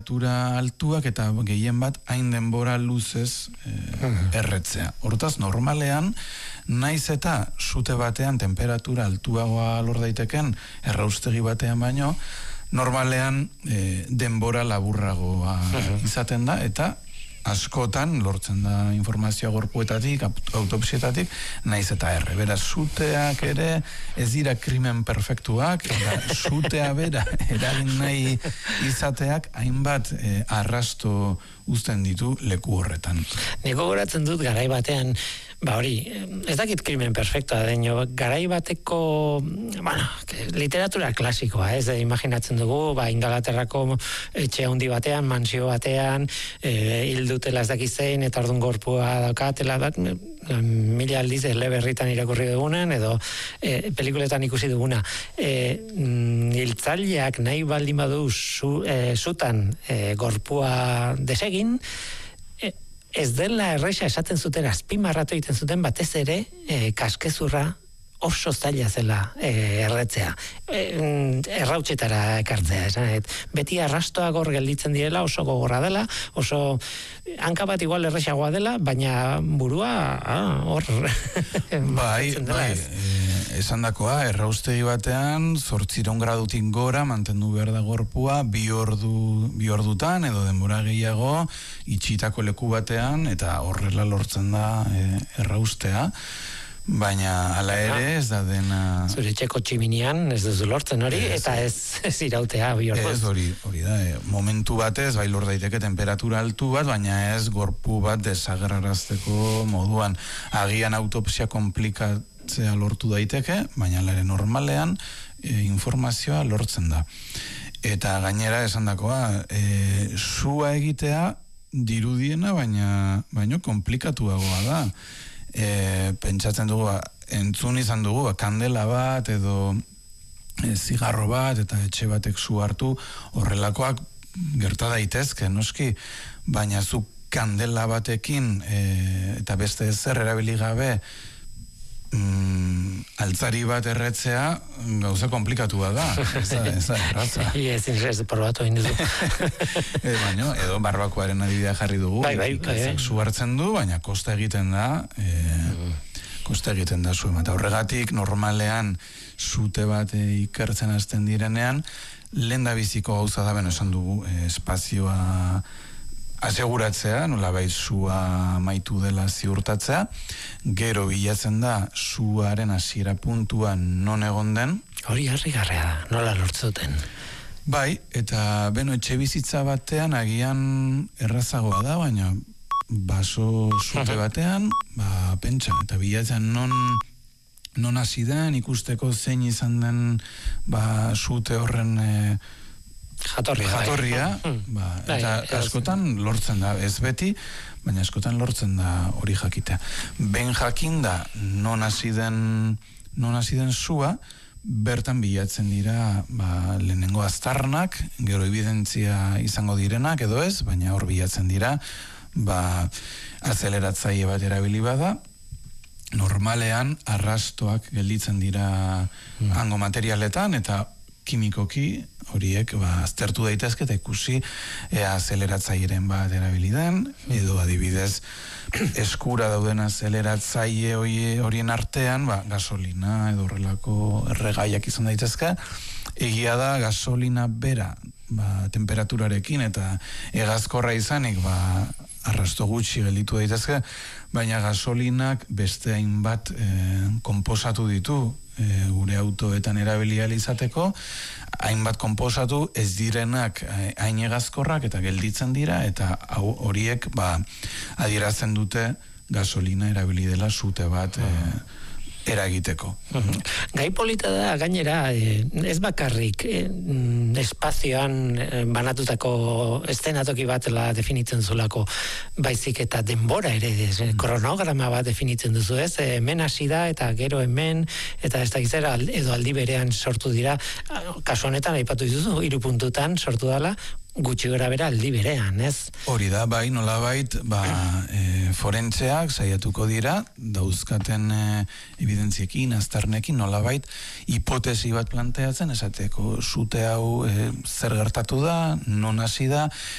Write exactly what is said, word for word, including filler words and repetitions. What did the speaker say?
temperatura altuak eta gehien bat hain denbora luzez eh, erretzea. Hortaz, normalean, naiz eta sute batean temperatura altuagoa lor daiteken erraustegi batean baino, normalean eh, denbora laburragoa izaten da, eta askotan lortzen da informazioa gorpuetatik, autopsietatik, naiz eta erre. Beraz, suteak ere ez dira krimen perfektuak, eta sutea bera eragin nahi izateak hainbat eh, arrasto uzten ditu leku horretan. Niko goratzen dut garai batean, ba hori, ez dakit krimen perfektua deño, garai bateko, bueno, literatura klasikoa, ez, imaginatzen dugu, ba, Ingalaterrako etxe handi batean, mansio batean, e, hildutela ez dakizein, eta orduan gorpua daukatela, bat, mila aldiz eleberritan irakurri dugunen, edo e, pelikuletan ikusi duguna. E, hiltzaileak nahi baldin badu zu, e, zutan e, gorpua desegin, ez dela erresa esaten zuten, azpimarratu egiten zuten batez ere e, kaskezurra oso zaila zela e, erretzea. E, errautxetara ekartzea. Esan, et, beti arrastoak hor gelditzen direla, oso gogorra dela, oso hanka bat igual erresagoa dela, baina burua ah, hor... bai, bai, e, esan dakoa, erraustegi batean, zortziron gradutik gora, mantendu behar da gorpua, bi ordu, bi ordutan, edo denbora gehiago, itxitako leku batean, eta horrela lortzen da e, erraustea. Baina ala ere ez da dena... Zure txeko tximinian ez duzu lortzen hori, ez, eta ez, ez irautea bi orduz. Ez hori, hori da, e, momentu batez, bai lor daiteke temperatura altu bat, baina ez gorpu bat desagerrarazteko moduan. Agian autopsia komplikatzea lortu daiteke, baina ala ere normalean e, informazioa lortzen da. Eta gainera esan dakoa, e, sua egitea dirudiena, baina baino komplikatuagoa da. E, pentsatzen dugu, entzun izan dugu, kandela bat edo e, zigarro bat eta etxe batek zu hartu, horrelakoak gerta daitezke, noski, baina zu kandela batekin e, eta beste ezer erabili gabe mm, altzari bat erretzea gauza komplikatua da, ez da, ez da, erratza. Ez, ez, probatu egin duzu. E, baina, edo barbakoaren adibidea jarri dugu, bai, bai, bai, bai. Zu hartzen du, baina kosta egiten da, e, mm. kosta egiten da zuen. Eta horregatik, normalean, zute bat e, ikertzen hasten direnean, lehen da biziko gauza da, beno esan dugu, e, espazioa aseguratzea, nolabait sua maitu dela ziurtatzea, gero bilatzen da suaren hasiera puntua non egon den. Hori harrigarria da, nola lortzuten. Bai, eta beno etxe bizitza batean agian errazagoa da, baina baso zute batean, ba, pentsa, eta bilatzen non non hasi den, ikusteko zein izan den ba, zute horren e, Jatorria, jatorria ba, eta askotan lortzen da, ez beti, baina askotan lortzen da hori jakitea. Ben jakin da non hasi den non hasi den sua, bertan bilatzen dira ba, lehenengo aztarnak, gero evidentzia izango direnak edo ez, baina hor bilatzen dira ba, azeleratzaile bat erabili bada, normalean arrastoak gelditzen dira mm. hango materialetan, eta kimikoki horiek ba, aztertu daitezke eta ikusi ea azeleratzaileren bat erabili den, edo adibidez eskura dauden azeleratzaile horien artean ba, gasolina edo horrelako erregaiak izan daitezke. Egia da gasolina bera ba, temperaturarekin eta hegazkorra izanik ba, arrasto gutxi gelditu daitezke, baina gasolinak beste hainbat e, konposatu ditu e, gure autoetan erabili ahal izateko, hainbat konposatu ez direnak hain hegazkorrak eta gelditzen dira, eta horiek ba, adierazten dute gasolina erabili dela sute bat e, eragiteko. Uh-huh. Gai polita da, gainera, eh, ez bakarrik eh, espazioan eh, banatutako eszenatoki batela definitzen zulako, baizik eta denbora ere, ez, kronograma bat definitzen duzu, ez, hemen hasi da, eta gero hemen, eta ez da gizera, edo aldi berean sortu dira, kasu honetan aipatu dituzu, hiru puntutan sortu dela, gutxi gora bera aldi berean, ez? Hori da, bai, nolabait, ba, e, forentzeak saiatuko dira, dauzkaten e, evidentziekin, aztarnekin, nolabait, hipotesi bat planteatzen, esateko, sute hau e, zer gertatu da, non hasi da,